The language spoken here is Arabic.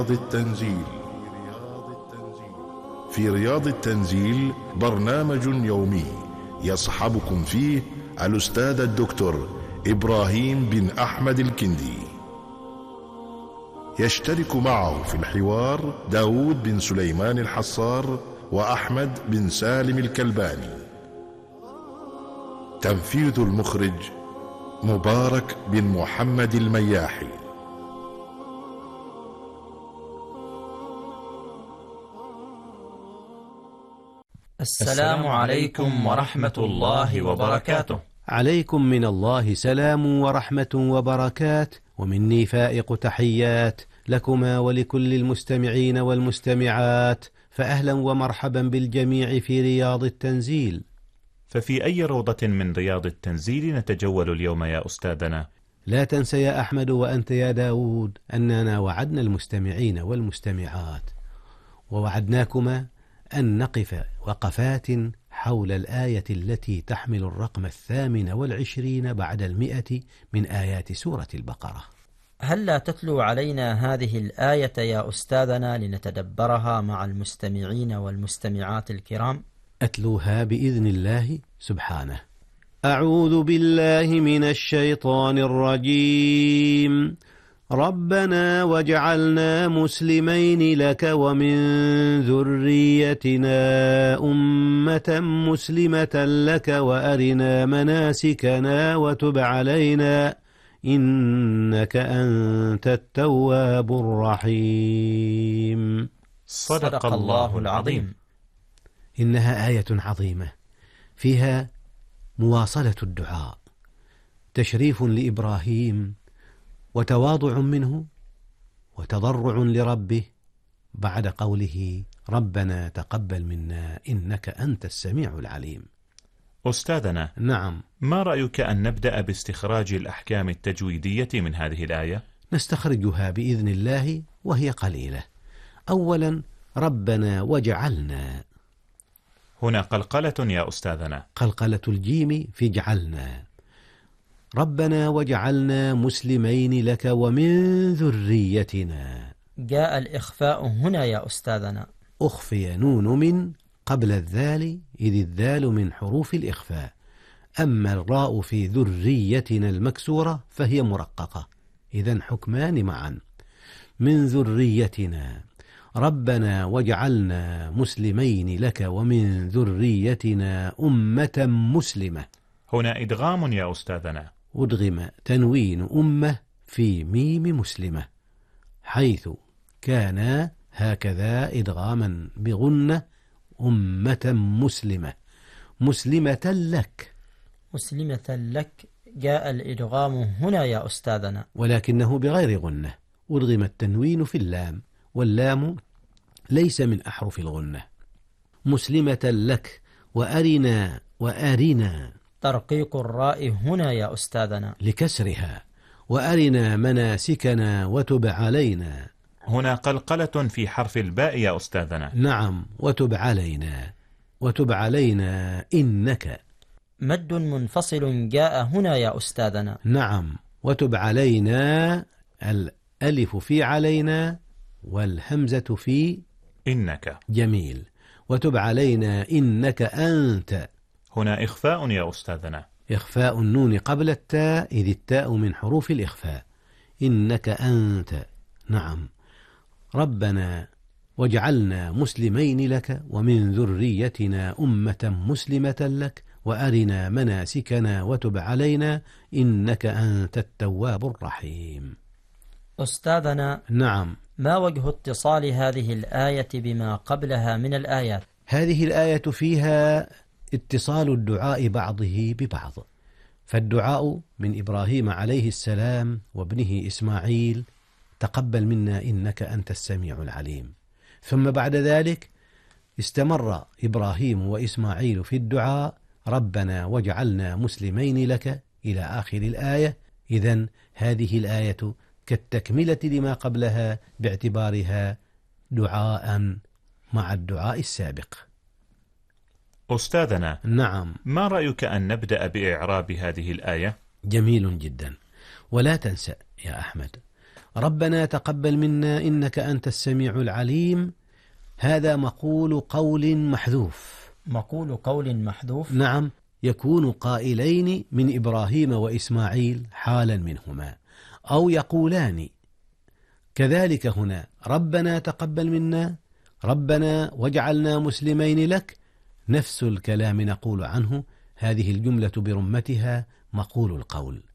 التنزيل. في رياض التنزيل برنامج يومي يصحبكم فيه الأستاذ الدكتور إبراهيم بن أحمد الكندي. يشترك معه في الحوار داود بن سليمان الحصار وأحمد بن سالم الكلباني. تنفيذ المخرج مبارك بن محمد المياحي. السلام عليكم ورحمة الله وبركاته. عليكم من الله سلام ورحمة وبركات، ومني فائق تحيات لكما ولكل المستمعين والمستمعات، فأهلا ومرحبا بالجميع في رياض التنزيل. ففي أي روضة من رياض التنزيل نتجول اليوم يا أستاذنا؟ لا تنسى يا أحمد وأنت يا داود أننا وعدنا المستمعين والمستمعات ووعدناكما أن نقف وقفات حول الآية التي تحمل الرقم 28 بعد 100 من آيات سورة البقرة. هل لا تتلو علينا هذه الآية يا أستاذنا لنتدبرها مع المستمعين والمستمعات الكرام؟ أتلوها بإذن الله سبحانه. أعوذ بالله من الشيطان الرجيم. ربنا واجعلنا مسلمين لك ومن ذريتنا أمة مسلمة لك وأرنا مناسكنا وتب علينا إنك أنت التواب الرحيم. صدق الله العظيم. إنها آية عظيمة فيها مواصلة الدعاء، تشريف لإبراهيم وتواضع منه وتضرع لربه بعد قوله ربنا تقبل منا إنك أنت السميع العليم. أستاذنا، نعم، ما رأيك أن نبدأ باستخراج الأحكام التجويدية من هذه الآية؟ نستخرجها بإذن الله وهي قليلة. أولا، ربنا وجعلنا، هنا قلقلة يا أستاذنا. قلقلة الجيم في جعلنا. ربنا وجعلنا مسلمين لك ومن ذريتنا. جاء الإخفاء هنا يا أستاذنا. أخفي نون من قبل الذال إذ الذال من حروف الإخفاء، أما الراء في ذريتنا المكسورة فهي مرققة، إذن حكمان معا. من ذريتنا، ربنا وجعلنا مسلمين لك ومن ذريتنا أمة مسلمة. هنا إدغام يا أستاذنا. أدغم تنوين أمة في ميم مسلمة، حيث كان هكذا إدغاما بغنة أمة مسلمة مسلمة لك. مسلمة لك جاء الإدغام هنا يا أستاذنا، ولكنه بغير غنة، أدغم التنوين في اللام، واللام ليس من أحرف الغنة. مسلمة لك وأرنا ترقيق الراء هنا يا أستاذنا لكسرها، وأرنا مناسكنا وتب علينا. هنا قلقلة في حرف الباء يا أستاذنا. نعم، وتب علينا، وتب علينا إنك. مد منفصل جاء هنا يا أستاذنا. نعم، وتب علينا، الألف في علينا والهمزة في إنك. جميل. وتب علينا إنك أنت. هنا إخفاء يا أستاذنا. إخفاء النون قبل التاء إذ التاء من حروف الإخفاء. إنك أنت. نعم. ربنا واجعلنا مسلمين لك ومن ذريتنا أمة مسلمة لك وأرنا مناسكنا وتب علينا إنك أنت التواب الرحيم. أستاذنا، نعم، ما وجه اتصال هذه الآية بما قبلها من الآيات؟ هذه الآية فيها اتصال الدعاء بعضه ببعض، فالدعاء من إبراهيم عليه السلام وابنه إسماعيل تقبل منا إنك أنت السميع العليم، ثم بعد ذلك استمر إبراهيم وإسماعيل في الدعاء ربنا واجعلنا مسلمين لك إلى آخر الآية. إذن هذه الآية كالتكملة لما قبلها باعتبارها دعاء مع الدعاء السابق. أستاذنا، نعم، ما رأيك أن نبدأ بإعراب هذه الآية؟ جميل جدا. ولا تنسى يا أحمد، ربنا تقبل منا إنك أنت السميع العليم، هذا مقول قول محذوف. مقول قول محذوف. نعم، يكون قائلين من إبراهيم وإسماعيل حالا منهما، أو يقولان. كذلك هنا ربنا تقبل منا، ربنا واجعلنا مسلمين لك، نفس الكلام نقول عنه، هذه الجملة برمتها مقول القول.